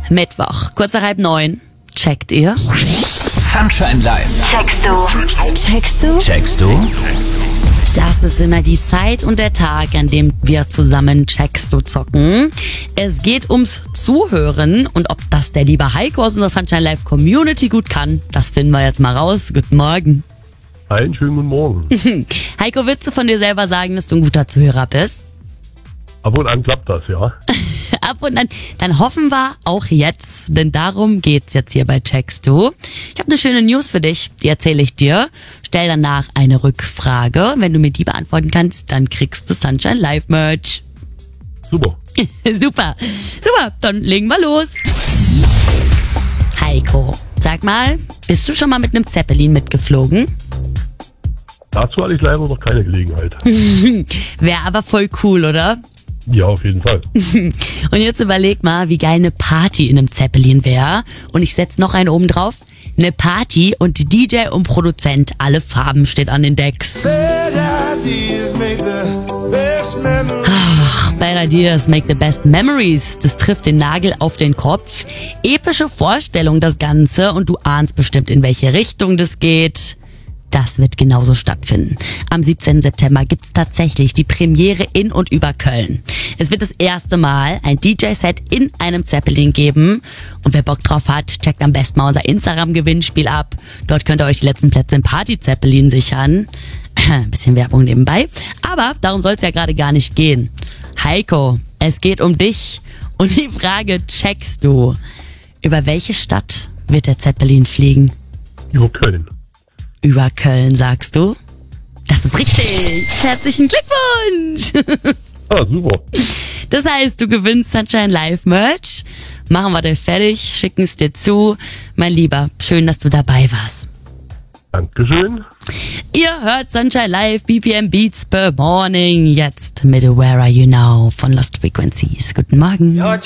Mittwoch, kurz nach 8:30. Checkt ihr? Sunshine Live. Checkst du? Checkst du? Checkst du? Das ist immer die Zeit und der Tag, an dem wir zusammen Checkst du zocken. Es geht ums Zuhören und ob das der liebe Heiko aus unserer Sunshine Live Community gut kann, das finden wir jetzt mal raus. Guten Morgen. Einen schönen guten Morgen. Heiko, willst du von dir selber sagen, dass du ein guter Zuhörer bist? Ab und an klappt das, ja. Ab und an, dann hoffen wir auch jetzt, denn darum geht's jetzt hier bei Checkst du. Ich habe eine schöne News für dich, die erzähle ich dir. Stell danach eine Rückfrage. Wenn du mir die beantworten kannst, dann kriegst du Sunshine Live Merch. Super. Super, dann legen wir los. Heiko, sag mal, bist du schon mal mit einem Zeppelin mitgeflogen? Dazu hatte ich leider noch keine Gelegenheit. Wäre aber voll cool, oder? Ja, auf jeden Fall. Und jetzt überleg mal, wie geil eine Party in einem Zeppelin wäre. Und ich setz noch einen oben drauf. Eine Party und DJ und Produzent, alle Farben steht an den Decks. Bad Ideas make the best memories. Das trifft den Nagel auf den Kopf. Epische Vorstellung das Ganze und du ahnst bestimmt, in welche Richtung das geht. Das wird genauso stattfinden. Am 17. September gibt's tatsächlich die Premiere in und über Köln. Es wird das erste Mal ein DJ-Set in einem Zeppelin geben. Und wer Bock drauf hat, checkt am besten mal unser Instagram-Gewinnspiel ab. Dort könnt ihr euch die letzten Plätze im Party-Zeppelin sichern. Bisschen Werbung nebenbei. Aber darum soll's ja gerade gar nicht gehen. Heiko, es geht um dich. Und die Frage checkst du. Über welche Stadt wird der Zeppelin fliegen? Über Köln. Über Köln, sagst du? Das ist richtig. Herzlichen Glückwunsch. Ah, super. Das heißt, du gewinnst Sunshine Live Merch. Machen wir dir fertig, schicken es dir zu. Mein Lieber, schön, dass du dabei warst. Dankeschön. Ihr hört Sunshine Live, BPM Beats per Morning. Jetzt mit Where Are You Now von Lost Frequencies. Guten Morgen.